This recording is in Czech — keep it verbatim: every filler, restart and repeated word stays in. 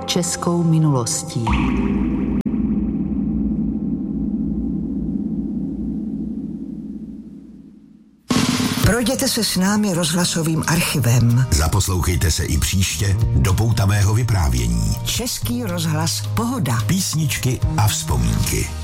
českou minulostí. Projděte se s námi rozhlasovým archivem. Zaposlouchejte se i příště do poutavého vyprávění. Český rozhlas Pohoda. Písničky a vzpomínky.